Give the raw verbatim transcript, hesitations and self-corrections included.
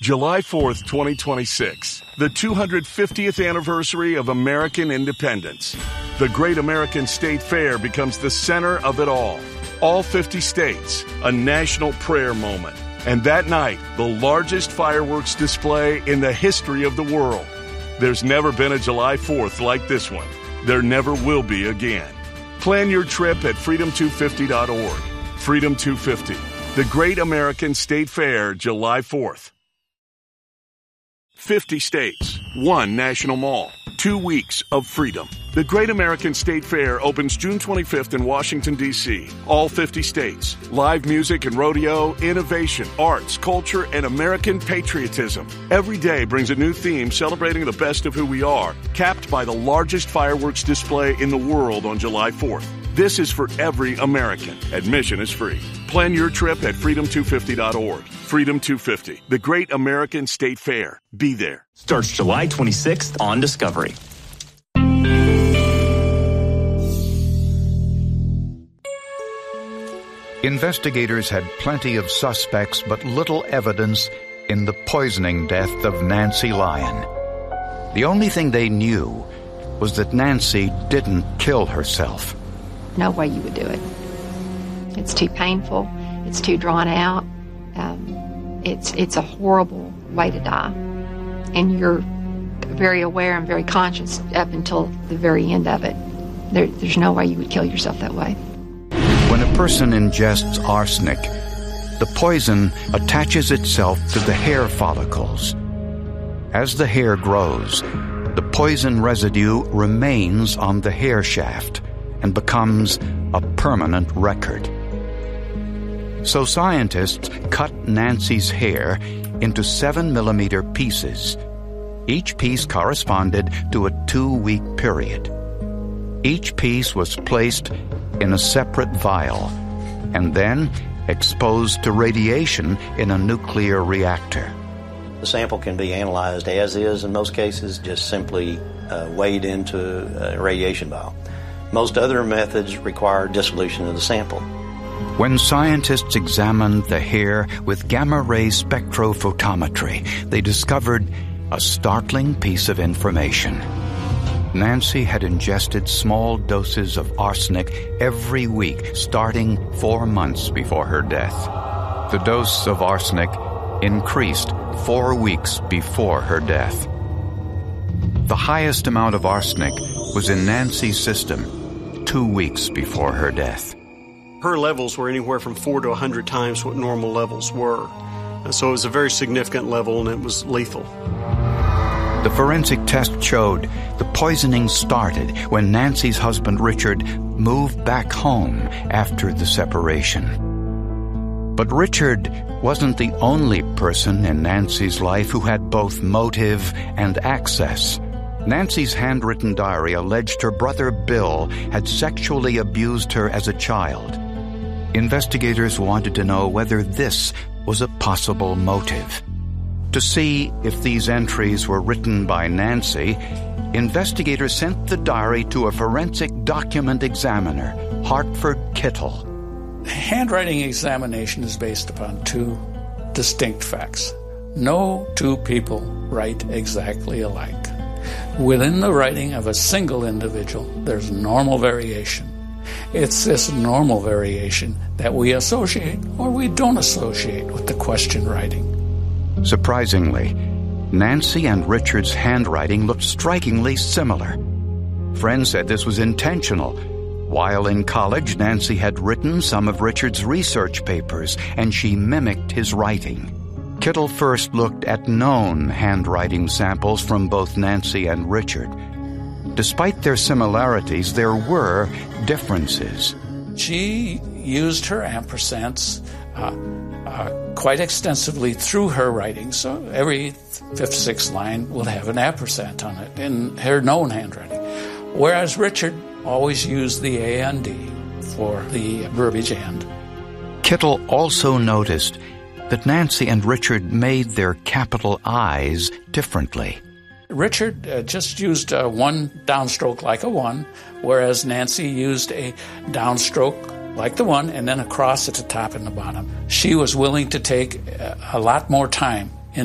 July fourth, twenty twenty-six, the two hundred fiftieth anniversary of American independence. The Great American State Fair becomes the center of it all. All fifty states, a national prayer moment. And that night, the largest fireworks display in the history of the world. There's never been a July fourth like this one. There never will be again. Plan your trip at freedom two fifty dot org. Freedom two fifty, the Great American State Fair, July fourth. fifty states, one national mall, two weeks of freedom. The Great American State Fair opens June twenty-fifth in Washington, D C All fifty states. Live music and rodeo, innovation, arts, culture, and American patriotism. Every day brings a new theme celebrating the best of who we are, capped by the largest fireworks display in the world on July fourth. This is for every American. Admission is free. Plan your trip at freedom two fifty dot org. Freedom two fifty, the Great American State Fair. Be there. Starts July twenty-sixth on Discovery. Investigators had plenty of suspects but little evidence in the poisoning death of Nancy Lyon. The only thing they knew was that Nancy didn't kill herself. No way you would do it. It's too painful. It's too drawn out. Um, it's it's a horrible way to die. And you're very aware and very conscious up until the very end of it. There, there's no way you would kill yourself that way. When a person ingests arsenic, the poison attaches itself to the hair follicles. As the hair grows, the poison residue remains on the hair shaft and becomes a permanent record. So scientists cut Nancy's hair into seven millimeter pieces. Each piece corresponded to a two-week period. Each piece was placed in a separate vial and then exposed to radiation in a nuclear reactor. The sample can be analyzed as is in most cases, just simply uh, weighed into a radiation vial. Most other methods require dissolution of the sample. When scientists examined the hair with gamma-ray spectrophotometry, they discovered a startling piece of information. Nancy had ingested small doses of arsenic every week, starting four months before her death. The dose of arsenic increased four weeks before her death. The highest amount of arsenic was in Nancy's system two weeks before her death. Her levels were anywhere from four to one hundred times what normal levels were. So it was a very significant level, and it was lethal. The forensic test showed the poisoning started when Nancy's husband Richard moved back home after the separation. But Richard wasn't the only person in Nancy's life who had both motive and access. Nancy's handwritten diary alleged her brother Bill had sexually abused her as a child. Investigators wanted to know whether this was a possible motive. To see if these entries were written by Nancy, investigators sent the diary to a forensic document examiner, Hartford Kittle. Handwriting examination is based upon two distinct facts. No two people write exactly alike. Within the writing of a single individual, there's normal variation. It's this normal variation that we associate or we don't associate with the question writing. Surprisingly, Nancy and Richard's handwriting looked strikingly similar. Friends said this was intentional. While in college, Nancy had written some of Richard's research papers, and she mimicked his writing. Kittle first looked at known handwriting samples from both Nancy and Richard. Despite their similarities, there were differences. She used her ampersands uh, uh, quite extensively through her writing, so every fifth, sixth line will have an ampersand on it in her known handwriting. Whereas Richard always used the A and D for the verbiage and. Kittle also noticed that Nancy and Richard made their capital I's differently. Richard uh, just used uh, one downstroke like a one, whereas Nancy used a downstroke like the one and then a cross at the top and the bottom. She was willing to take a, a lot more time